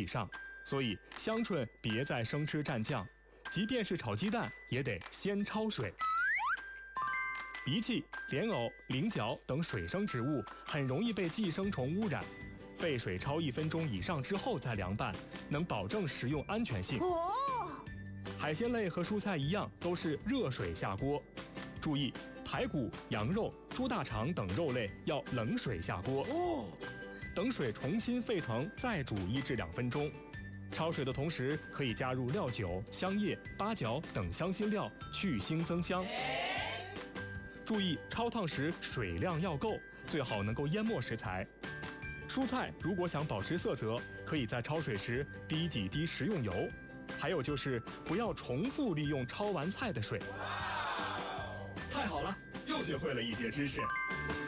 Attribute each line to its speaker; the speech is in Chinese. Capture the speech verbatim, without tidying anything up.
Speaker 1: 上，所以香椿别在生吃蘸酱，即便是炒鸡蛋也得先焯水。荸荠、莲藕、菱角等水生植物很容易被寄生虫污染，沸水焯一分钟以上之后再凉拌，能保证食用安全性。
Speaker 2: 哦，
Speaker 1: 海鲜类和蔬菜一样，都是热水下锅。注意，排骨、羊肉、猪大肠等肉类要冷水下锅。
Speaker 2: 哦，
Speaker 1: 等水重新沸腾，再煮一至两分钟。焯水的同时，可以加入料酒、香叶、八角等香辛料，去腥增香。注意，焯烫时水量要够，最好能够淹没食材。蔬菜如果想保持色泽，可以在焯水时滴几滴食用油。还有就是不要重复利用焯完菜的水。太好了，又学会了一些知识。